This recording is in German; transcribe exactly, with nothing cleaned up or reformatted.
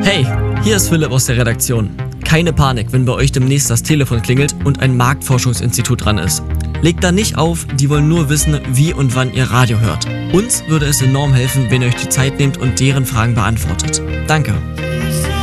Hey, hier ist Philipp aus der Redaktion. Keine Panik, wenn bei euch demnächst das Telefon klingelt und ein Marktforschungsinstitut dran ist. Legt da nicht auf, die wollen nur wissen, wie und wann ihr Radio hört. Uns würde es enorm helfen, wenn ihr euch die Zeit nehmt und deren Fragen beantwortet. Danke.